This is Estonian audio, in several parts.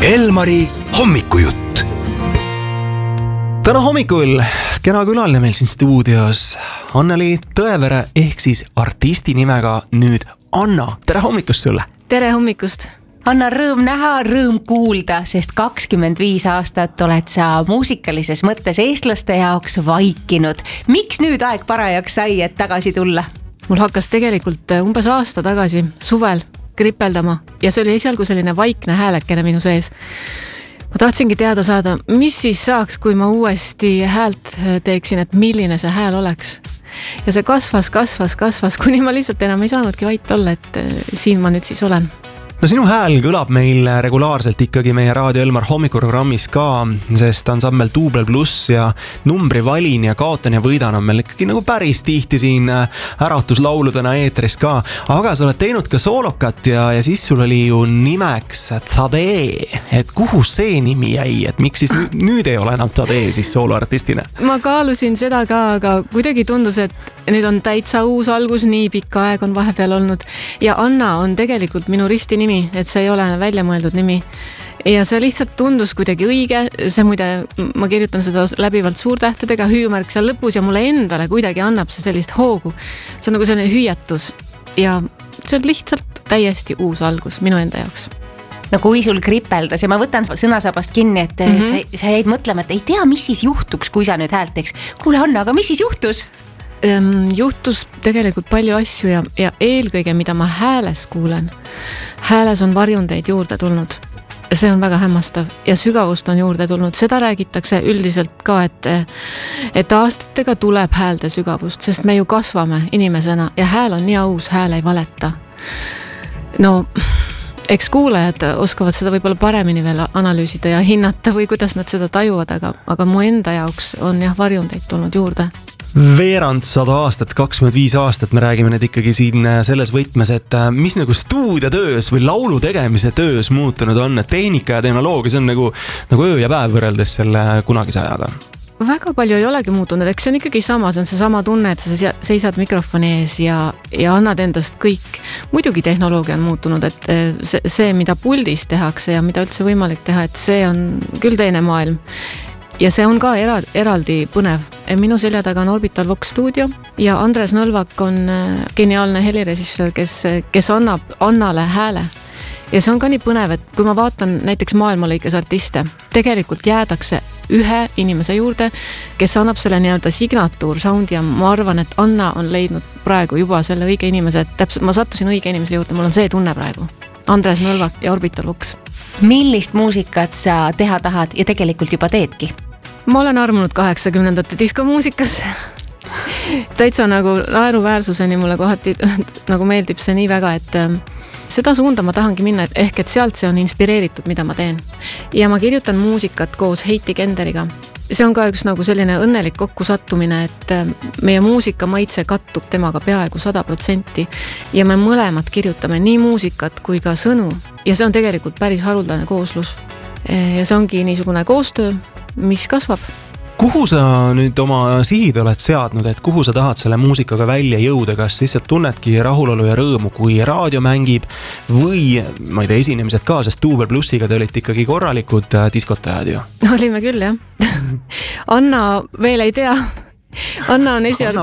Elmari hommikujutt. Täna hommikul kena külaline meil siin stuudios Anneli Tõevere ehk siis artisti nimega nüüd Anna. Tere hommikust sulle! Tere hommikust! Anna, rõõm näha, rõõm kuulda, sest 25 aastat oled sa muusikalises mõttes eestlaste jaoks vaikinud. Miks nüüd aeg parajaks sai, et tagasi tulla? Mul hakkas tegelikult umbes aasta tagasi suvel kripeldama ja see oli esialgu selline vaikne häälekene minu sees. Ma tahtsingi teada saada, mis siis saaks, kui ma uuesti häält teeksin, et milline see hääl oleks. Ja see kasvas, kuni ma lihtsalt enam ei saanudki vait olla, et siin ma nüüd siis olen. No sinu hääl kõlab meil regulaarselt ikkagi meie Raadio Elmar hommikuprogrammis ka, sest ansambel Duubel Pluss ja Numbri valin ja kaotan ja võidan on meil ikkagi nagu päris tihti siin äratuslauludena eetris ka. Aga sa oled teinud ka soolokat ja siis sul oli ju nimeks Tadee. Et kuhu see nimi jäi? Et miks siis nüüd ei ole enam Tadee siis sooloartistina? Ma kaalusin seda ka, aga kuidagi tundus, et nüüd on täitsa uus algus, nii pikka aeg on vahepeal olnud. Ja Anna on tegelikult minu risti nimi, et see ei ole välja mõeldud nimi. Ja see lihtsalt tundus kuidagi õige. See muide, ma kirjutan seda läbivalt suurtähtedega, hüüumärk seal lõpus ja mulle endale kuidagi annab see sellist hoogu. See on nagu selline hüüatus ja see on lihtsalt täiesti uus algus minu enda jaoks. No kui sul kripeldas ja ma võtan sõnasabast kinni, et sa jäid mõtlema, et ei tea, mis siis juhtuks, kui sa nüüd häält teeks. Kuule Anna, aga mis siis juhtus? Juhtus tegelikult palju asju ja eelkõige, mida ma hääles kuulen. Hääles on varjundeid juurde tulnud. See on väga hämmastav ja sügavust on juurde tulnud. Seda räägitakse üldiselt ka, et aastatega tuleb häälde sügavust, sest me ju kasvame inimesena ja hääl on nii aus, hääl ei valeta. No, eks kuulajad oskavad seda võib-olla paremini veel analüüsida ja hinnata või kuidas nad seda tajuvad, aga mu enda jaoks on jah varjundeid tulnud juurde. Veerand 100 aastat, 25 aastat me räägime nüüd ikkagi siin selles võtmes, et mis nagu stuudiotöös või laulu tegemise töös muutunud on, tehnika ja tehnoloogia, see on nagu öö ja päev võrreldes selle kunagise ajaga. Väga palju ei olegi muutunud, eks see on ikkagi sama, see on see sama tunne, et sa seisad mikrofoni ees ja annad endast kõik. Muidugi tehnoloogia on muutunud, et see, mida puldis tehakse ja mida üldse võimalik teha, et see on küll teine maailm. Ja see on ka eraldi põnev. Minu selja taga on Orbital Vox stuudio ja Andres Nõlvak on geniaalne helirežissöör, kes annab Annale hääle. Ja see on ka nii põnev, et kui ma vaatan näiteks maailmalõikes artiste, tegelikult jäädakse ühe inimese juurde, kes annab selle nii-öelda signatuur soundi ja ma arvan, et Anna on leidnud praegu juba selle õige inimese, et täpselt ma sattusin õige inimese juurde, mul on see tunne praegu. Andres Nõlvak ja Orbital Vox. Millist muusikat sa teha tahad ja tegelikult juba teedki? Ma olen armunud 80-ndate diskomuusikas. Täitsa nagu naeruväärsuseni mulle kohati nagu meeldib see nii väga, et seda suunda ma tahangi minna, et sealt see on inspireeritud, mida ma teen. Ja ma kirjutan muusikat koos Heiti Kenderiga. See on ka üks nagu selline õnnelik kokkusattumine, et meie muusika maitse kattub temaga peaaegu 100% ja me mõlemad kirjutame nii muusikat kui ka sõnu ja see on tegelikult päris haruldane kooslus. Ja see ongi niisugune koostöö, mis kasvab. Kuhu sa nüüd oma sihid oled seadnud, et kuhu sa tahad selle muusikaga välja jõuda, kas lihtsalt tunnedki rahulolu ja rõõmu, kui raadio mängib või, ma ei tea, esinemised ka, sest Duubel Plussiga te olite ikkagi korralikud diskotajad ju? Olime küll, jah. Anna veel ei tea. Anna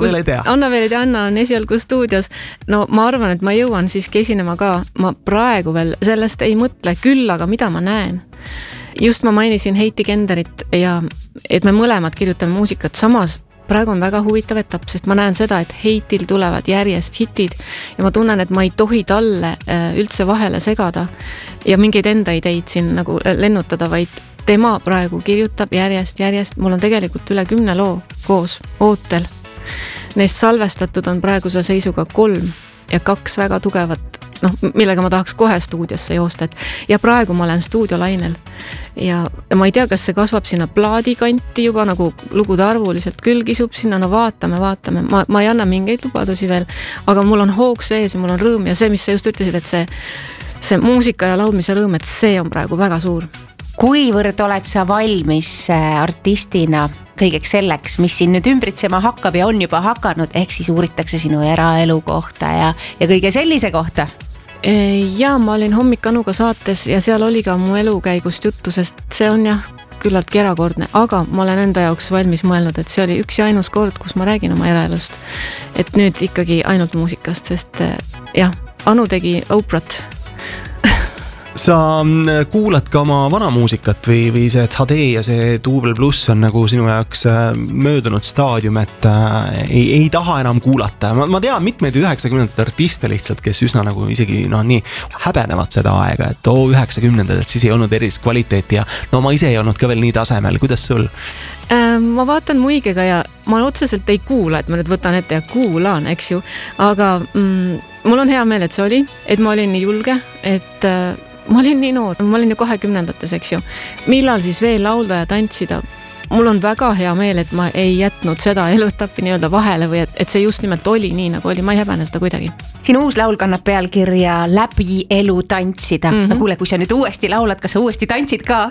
on esialgu stuudios. No ma arvan, et ma jõuan siiski esinema ka. Ma praegu veel sellest ei mõtle küll, aga mida ma näen. Just ma mainisin Heiti Kenderit ja et me mõlemad kirjutame muusikat samas. Praegu on väga huvitav etapp, sest ma näen seda, et Heitil tulevad järjest hitid ja ma tunnen, et ma ei tohi talle üldse vahele segada ja mingeid enda ideid siin nagu lennutada, vaid tema praegu kirjutab järjest. Mul on tegelikult üle 10 loo koos ootel. Neist salvestatud on praeguse seisuga 3 ja 2 väga tugevat, millega ma tahaks kohe stuudiosse joosta. Ja praegu ma olen stuudiolainel ja ma ei tea, kas see kasvab sinna plaadikanti juba, nagu lugude arvuliselt küll kisub sinna, no vaatame. Ma ei anna mingeid lubadusi veel, aga mul on hoog sees ja mul on rõõm ja see, mis sa just ütlesid, et see muusika ja laulmise rõõm, et see on praegu väga suur. Kuivõrd oled sa valmis artistina kõigeks selleks, mis siin nüüd ümbritsema hakkab ja on juba hakanud, ehk siis uuritakse sinu eraelu kohta ja kõige sellise kohta? Ja ma olin Hommik Anuga saates ja seal oli ka mu elukäigust juttu, sest see on jah küllaltki erakordne, aga ma olen enda jaoks valmis mõelnud, et see oli üks ja ainus kord, kus ma räägin oma eraelust. Et nüüd ikkagi ainult muusikast, sest jah, Anu tegi Oprah't. Sa kuulad ka oma vana muusikat või see HD ja see Duubel Pluss on nagu sinu jaoks möödunud staadium, et ei taha enam kuulata. Ma tean mitmeid 90-ndate artiste lihtsalt, kes üsna nagu isegi nii häbenevad seda aega, et 90-ndad, et siis ei olnud erilist kvaliteeti ja no ma ise ei olnud ka veel nii tasemel. Kuidas sul? Ma vaatan muigega ja ma otseselt ei kuula, et ma nüüd võtan ette ja kuulan, eks ju, aga mul on hea meel, et see oli, et ma olin nii julge, et ma olin nii noor, ma olin ju 20-ndates, eks ju. Millal siis veel laulda ja tantsida? Mul on väga hea meel, et ma ei jätnud seda eluetappi nii-öelda vahele või et see just nimelt oli nii, nagu oli. Ma ei häbene seda kuidagi. Siin uus laul kannab pealkirja Läbi elu tantsida. No kuule, kui sa nüüd uuesti laulad, kas sa uuesti tantsid ka?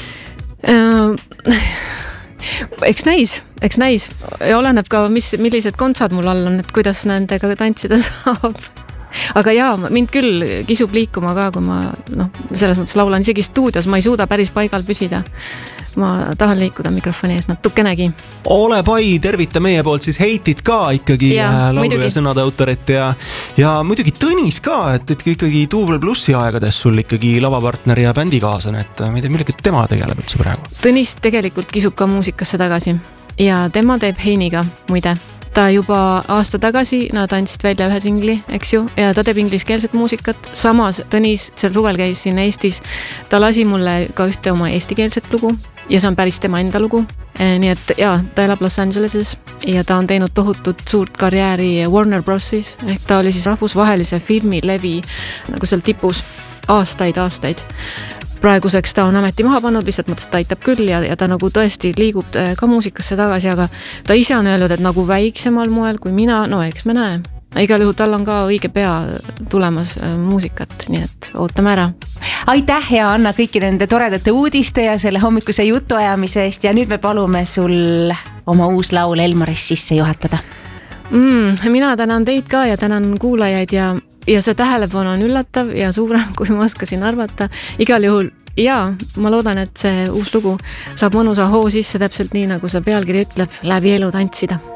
Eks näis. Ja oleneb ka, millised kontsad mul all on, et kuidas nendega tantsida saab. Aga jaa, mind küll kisub liikuma ka, kui ma selles mõttes laulan isegi stuudios, ma ei suuda päris paigal püsida. Ma tahan liikuda mikrofoni ees natukenegi. Ole pai, tervita meie poolt siis Heitit ka ikkagi laulu ja sõnade autorit ja muidugi Tõnis ka, et ikkagi Duubel Plussi aegades sul ikkagi lavapartner ja bändikaaslane, et ma ei tea, millega tema tegeleb üldse praegu. Tõnis tegelikult kisub ka muusikasse tagasi ja tema teeb Heiniga muide. Ta juba aasta tagasi nad andsid välja ühe singli, eks ju, ja ta teeb ingliskeelset muusikat. Samas Tõnis seal suvel käis siin Eestis, ta lasi mulle ka ühte oma eestikeelset lugu ja see on päris tema enda lugu. Nii et jaa, ta elab Los Angeleses ja ta on teinud tohutut suurt karjääri Warner Brosis, ehk ta oli siis rahvusvahelise filmilevi nagu seal tipus aastaid. Praeguseks ta on ameti maha pannud, lihtsalt mõttes ta aitab küll ja ta nagu tõesti liigub ka muusikasse tagasi, aga ta ise on öelnud, et nagu väiksemal moel kui mina, no eks me näe. Igal juhul tal on ka õige pea tulemas muusikat, nii et ootame ära. Aitäh ja Anna kõiki nende toredate uudiste ja selle hommikuse jutuajamise eest ja nüüd me palume sul oma uus laul Elmaris sisse juhatada. Mina tänan teid ka ja tänan kuulajaid ja see tähelepanu on üllatav ja suurem, kui ma oskasin arvata. Igal juhul, jaa, ma loodan, et see uus lugu saab mõnusa hoo sisse täpselt nii, nagu see pealkiri ütleb, läbi elu tantsida.